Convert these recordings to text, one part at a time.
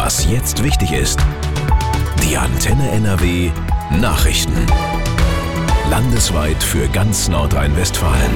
Was jetzt wichtig ist. Die Antenne NRW Nachrichten. Landesweit für ganz Nordrhein-Westfalen.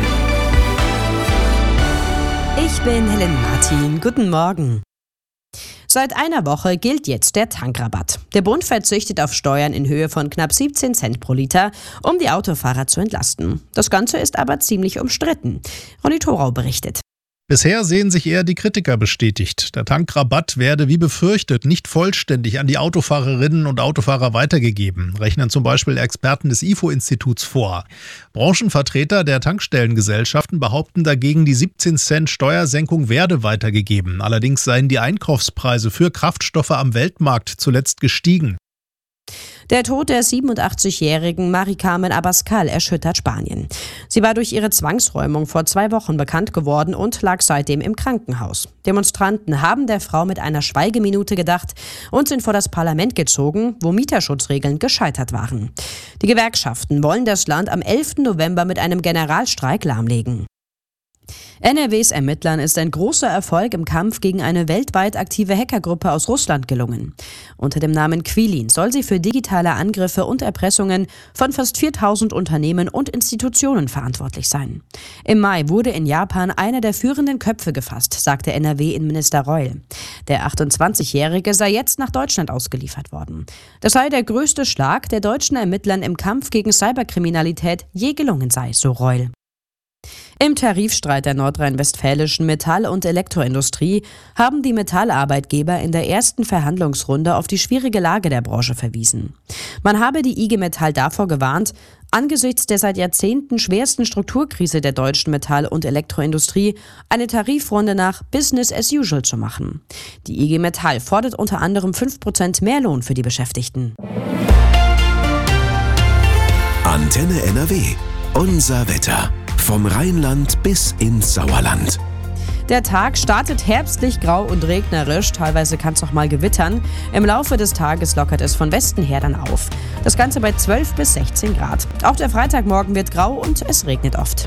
Ich bin Helen Martin. Guten Morgen. Seit einer Woche gilt jetzt der Tankrabatt. Der Bund verzichtet auf Steuern in Höhe von knapp 17 Cent pro Liter, um die Autofahrer zu entlasten. Das Ganze ist aber ziemlich umstritten. Ronny Thorau berichtet. Bisher sehen sich eher die Kritiker bestätigt. Der Tankrabatt werde wie befürchtet nicht vollständig an die Autofahrerinnen und Autofahrer weitergegeben, rechnen zum Beispiel Experten des IFO-Instituts vor. Branchenvertreter der Tankstellengesellschaften behaupten dagegen, die 17 Cent Steuersenkung werde weitergegeben. Allerdings seien die Einkaufspreise für Kraftstoffe am Weltmarkt zuletzt gestiegen. Der Tod der 87-jährigen Mari-Carmen Abascal erschüttert Spanien. Sie war durch ihre Zwangsräumung vor 2 Wochen bekannt geworden und lag seitdem im Krankenhaus. Demonstranten haben der Frau mit einer Schweigeminute gedacht und sind vor das Parlament gezogen, wo Mieterschutzregeln gescheitert waren. Die Gewerkschaften wollen das Land am 11. November mit einem Generalstreik lahmlegen. NRWs Ermittlern ist ein großer Erfolg im Kampf gegen eine weltweit aktive Hackergruppe aus Russland gelungen. Unter dem Namen Quilin soll sie für digitale Angriffe und Erpressungen von fast 4000 Unternehmen und Institutionen verantwortlich sein. Im Mai wurde in Japan einer der führenden Köpfe gefasst, sagte NRW-Innenminister Reul. Der 28-Jährige sei jetzt nach Deutschland ausgeliefert worden. Das sei der größte Schlag, der deutschen Ermittlern im Kampf gegen Cyberkriminalität je gelungen sei, so Reul. Im Tarifstreit der nordrhein-westfälischen Metall- und Elektroindustrie haben die Metallarbeitgeber in der ersten Verhandlungsrunde auf die schwierige Lage der Branche verwiesen. Man habe die IG Metall davor gewarnt, angesichts der seit Jahrzehnten schwersten Strukturkrise der deutschen Metall- und Elektroindustrie eine Tarifrunde nach Business as usual zu machen. Die IG Metall fordert unter anderem 5% mehr Lohn für die Beschäftigten. Antenne NRW. Unser Wetter. Vom Rheinland bis ins Sauerland. Der Tag startet herbstlich grau und regnerisch, teilweise kann es auch mal gewittern. Im Laufe des Tages lockert es von Westen her dann auf. Das Ganze bei 12 bis 16 Grad. Auch der Freitagmorgen wird grau und es regnet oft.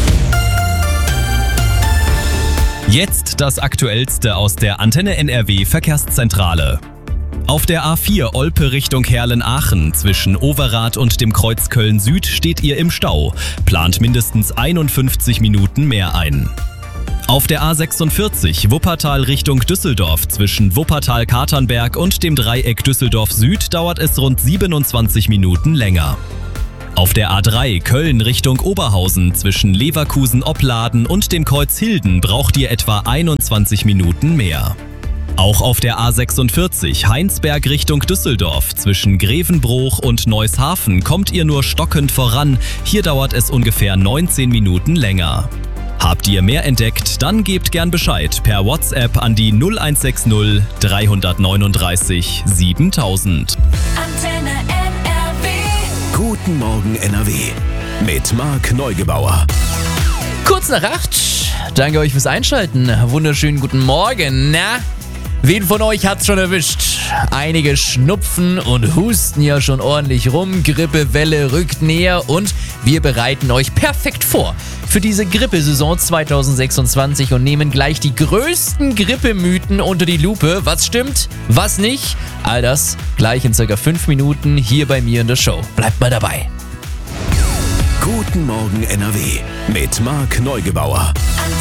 Jetzt das Aktuellste aus der Antenne NRW Verkehrszentrale. Auf der A4 Olpe Richtung Herlen-Aachen zwischen Overath und dem Kreuz Köln-Süd steht ihr im Stau. Plant mindestens 51 Minuten mehr ein. Auf der A46 Wuppertal Richtung Düsseldorf zwischen Wuppertal-Katernberg und dem Dreieck Düsseldorf-Süd dauert es rund 27 Minuten länger. Auf der A3 Köln Richtung Oberhausen zwischen Leverkusen-Opladen und dem Kreuz Hilden braucht ihr etwa 21 Minuten mehr. Auch auf der A46 Heinsberg Richtung Düsseldorf zwischen Grevenbroich und Neushafen kommt ihr nur stockend voran. Hier dauert es ungefähr 19 Minuten länger. Habt ihr mehr entdeckt, dann gebt gern Bescheid per WhatsApp an die 0160 339 7000. Antenne NRW. Guten Morgen NRW. Mit Marc Neugebauer. Kurz nach 8. Danke euch fürs Einschalten. Wunderschönen guten Morgen. Na? Wen von euch hat's schon erwischt? Einige schnupfen und husten ja schon ordentlich rum. Grippewelle rückt näher und wir bereiten euch perfekt vor für diese Grippesaison 2026 und nehmen gleich die größten Grippemythen unter die Lupe. Was stimmt, was nicht? All das gleich in circa 5 Minuten hier bei mir in der Show. Bleibt mal dabei. Guten Morgen NRW mit Marc Neugebauer.